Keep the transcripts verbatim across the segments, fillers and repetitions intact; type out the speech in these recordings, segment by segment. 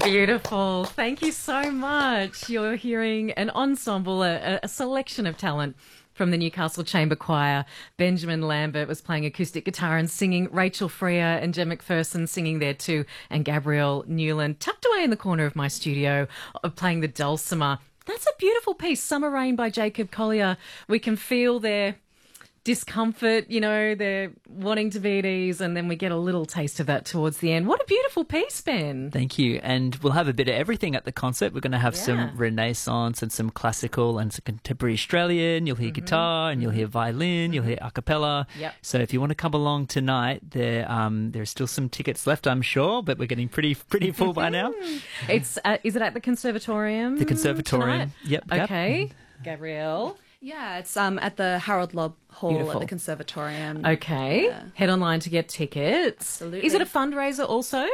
Beautiful. Thank you so much. You're hearing an ensemble, a, a selection of talent from the Newcastle Chamber Choir. Benjamin Lambert was playing acoustic guitar and singing. Rachel Freer and Jen McPherson singing there too. And Gabrielle Newland tucked away in the corner of my studio uh, playing the dulcimer. That's a beautiful piece, Summer Rain by Jacob Collier. We can feel their discomfort, you know, they're wanting to be at ease, and then we get a little taste of that towards the end. What a beautiful piece, Ben. Thank you. And we'll have a bit of everything at the concert. We're going to have Yeah. some Renaissance and some classical and some contemporary Australian. You'll hear mm-hmm. guitar and you'll hear violin, mm-hmm. you'll hear a cappella. Yep. So if you want to come along tonight, there um, there's still some tickets left, I'm sure, but we're getting pretty pretty full by now. It's uh, is it at the Conservatorium? The Conservatorium. Tonight? Yep. yep. Okay. Gabrielle. Yeah, it's um at the Harold Lobb Hall Beautiful. at the Conservatorium. Okay. Yeah. Head online to get tickets. Absolutely. Is it a fundraiser also?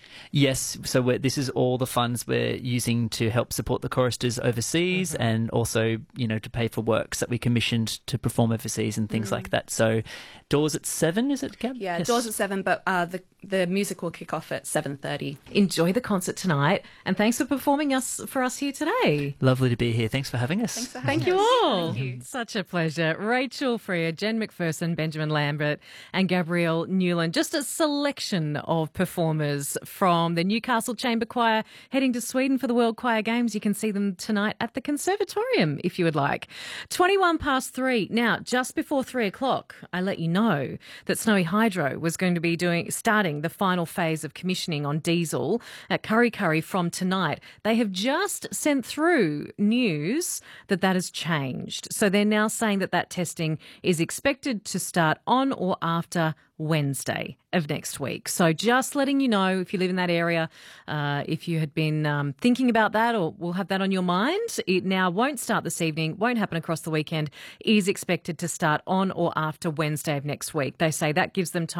Yes, so we're, this is all the funds we're using to help support the choristers overseas mm-hmm. and also, you know, to pay for works that we commissioned to perform overseas and things mm. like that. So doors at seven, is it, Gab? Yeah, yes. doors at seven, but uh, the the music will kick off at seven thirty. Enjoy the concert tonight, and thanks for performing us for us here today. Lovely to be here. Thanks for having us. Thanks for having Thank us. you all. Thank you. Such a pleasure. Rachel Freer, Jen McPherson, Benjamin Lambert and Gabrielle Newland. Just a selection of performers from the Newcastle Chamber Choir heading to Sweden for the World Choir Games. You can see them tonight at the Conservatorium if you would like. twenty-one past three. Now, just before three o'clock, I let you know that Snowy Hydro was going to be doing starting the final phase of commissioning on diesel at Kurri Kurri from tonight. They have just sent through news that that has changed. So they're now saying that that testing is expected to start on or after Wednesday of next week. So just letting you know, if you live in that area, uh, if you had been um, thinking about that or will have that on your mind, it now won't start this evening, won't happen across the weekend, is expected to start on or after Wednesday of next week. They say that gives them time